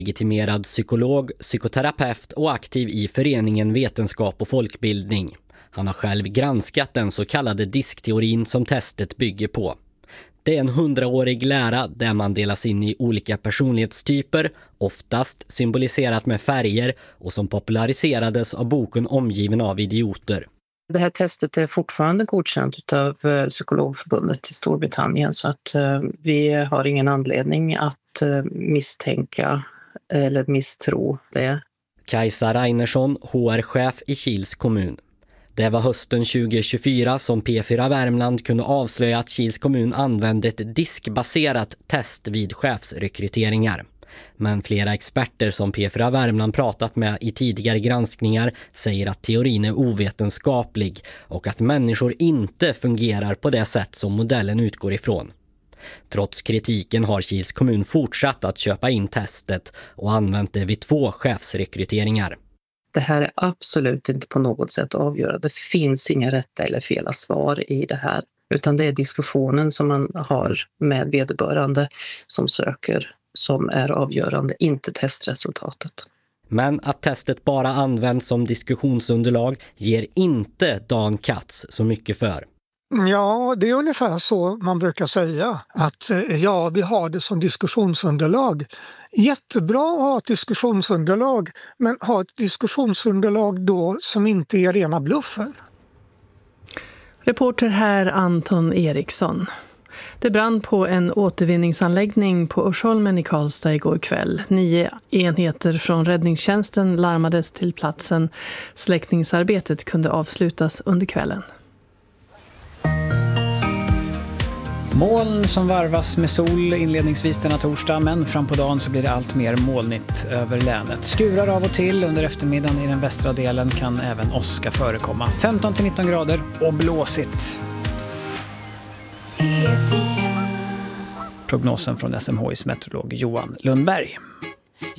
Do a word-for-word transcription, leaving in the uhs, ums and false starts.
Legitimerad psykolog, psykoterapeut och aktiv i föreningen Vetenskap och folkbildning. Han har själv granskat den så kallade diskteorin som testet bygger på. Det är en hundraårig lära där man delas in i olika personlighetstyper, oftast symboliserat med färger och som populariserades av boken Omgiven av idioter. Det här testet är fortfarande godkänt av Psykologförbundet i Storbritannien, så att vi har ingen anledning att misstänka eller misstro det. Kajsa Reinersson, H R-chef i Kils kommun. Det var hösten tjugo tjugofyra som P fyra Värmland kunde avslöja att Kils kommun använde ett diskbaserat test vid chefsrekryteringar. Men flera experter som P fyra Värmland pratat med i tidigare granskningar säger att teorin är ovetenskaplig och att människor inte fungerar på det sätt som modellen utgår ifrån. Trots kritiken har Kils kommun fortsatt att köpa in testet och använt det vid två chefsrekryteringar. Det här är absolut inte på något sätt avgörande. Det finns inga rätta eller fel svar i det här, utan det är diskussionen som man har med vederbörande som söker som är avgörande, inte testresultatet. Men att testet bara används som diskussionsunderlag ger inte Dan Katz så mycket för. Ja, det är ungefär så man brukar säga, att ja, vi har det som diskussionsunderlag. Jättebra att ha ett diskussionsunderlag, men ha ett diskussionsunderlag då som inte är rena bluffen. Reporter här Anton Eriksson. Det brann på en återvinningsanläggning på Ursholmen i Karlstad igår kväll. Nio enheter från räddningstjänsten larmades till platsen. Släckningsarbetet kunde avslutas under kvällen. Moln som varvas med sol inledningsvis denna torsdag, men fram på dagen så blir det allt mer molnigt över länet. Skurar av och till under eftermiddagen i den västra delen kan även åska förekomma. femton till nitton grader och blåsigt. Prognosen från S M H:s meteorolog Johan Lundberg.